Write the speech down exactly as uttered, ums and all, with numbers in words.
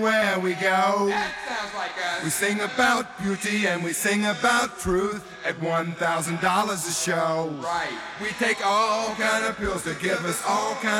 Where we go, That sounds like us. we sing about beauty and we sing about truth at one thousand dollars a show. Right. We take all kind of pills to give us all kind